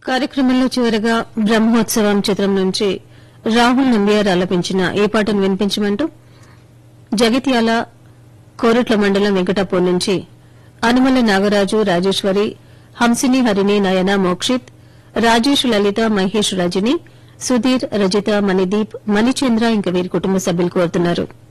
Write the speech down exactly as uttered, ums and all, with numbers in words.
కార్యక్రమంలో చివరగా బ్రహ్మోత్సవం చిత్రం నుంచి రాహుల్ నంబియార్ ఆలపించిన ఈ పాటను వినిపించమంటూ జగిత్యాల కోరుట్ల మండలం వెంకటాపూర్ నుంచి అనుమల నాగరాజు, రాజేశ్వరి, హంసిని, హరిణి, నయన, మోక్షిత్, రాజేష్, లలిత, మహేష్, రజని, సుధీర్, రజిత, మణిదీప్, మణిచంద్ర ఇంకా వీరి కుటుంబ సభ్యులు కోరుతున్నారు.